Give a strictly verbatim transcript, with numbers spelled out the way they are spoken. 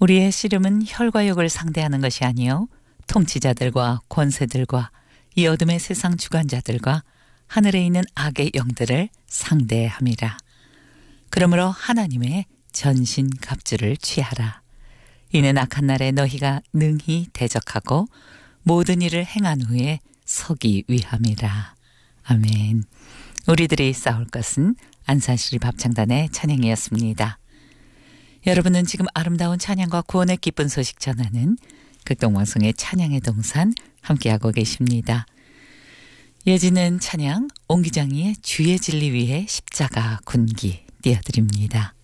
우리의 씨름은 혈과 육을 상대하는 것이 아니요 통치자들과 권세들과 이 어둠의 세상 주관자들과 하늘에 있는 악의 영들을 상대함이라. 그러므로 하나님의 전신 갑주를 취하라. 이는 악한 날에 너희가 능히 대적하고 모든 일을 행한 후에 서기 위함이라. 아멘. 우리들이 싸울 것은 안산시립 합창단의 찬양이었습니다. 여러분은 지금 아름다운 찬양과 구원의 기쁜 소식 전하는 극동방송의 찬양의 동산 함께하고 계십니다. 이어지는 찬양 옹기장이의 주의 진리 위해 십자가 군기 띄워드립니다.